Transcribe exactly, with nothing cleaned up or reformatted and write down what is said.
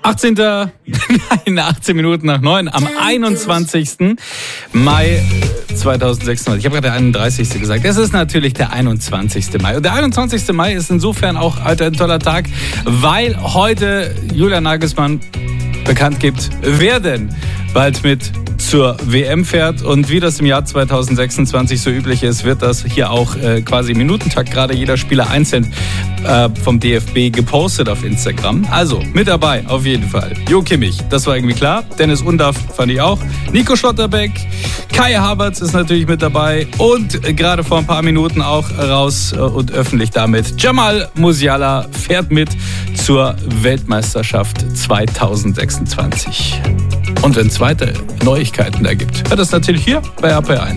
achtzehnten Nein, achtzehn Minuten nach neun am einundzwanzigsten Mai zweitausendsechsundzwanzig. Ich habe gerade der einunddreißigste gesagt. Es ist natürlich der einundzwanzigste Mai. Und der einundzwanzigste Mai ist insofern auch heute ein toller Tag, weil heute Julian Nagelsmann bekannt gibt, wer denn bald mit zur W M fährt. Und wie das im Jahr zweitausendsechsundzwanzig so üblich ist, wird das hier auch äh, quasi im Minutentakt gerade jeder Spieler einzeln äh, vom D F B gepostet auf Instagram. Also mit dabei auf jeden Fall. Jo Kimmich, das war irgendwie klar. Dennis Undaff fand ich auch. Nico Schlotterbeck, Kai Havertz ist natürlich mit dabei. Und äh, gerade vor ein paar Minuten auch raus äh, und öffentlich damit. Jamal Musiala fährt mit zur Weltmeisterschaft zweitausendsechsundzwanzig. Und wenn es weitere Neuigkeiten da gibt, hört das natürlich hier bei R P R eins.